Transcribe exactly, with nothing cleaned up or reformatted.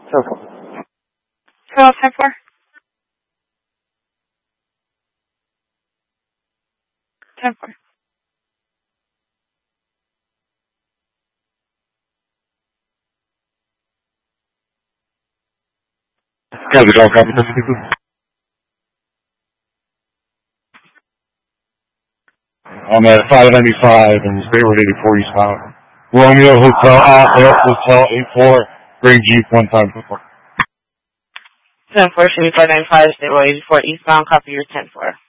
ten twelve, ten four. ten four. Copy, dog, copy, ten six. I'm at five ninety-five and State Road eighty-four eastbound. Romeo Hotel, Alpha Hotel eight four, bring Jeep one time before. ten four, should be five ninety-five, State Road eighty-four eastbound, copy your ten four.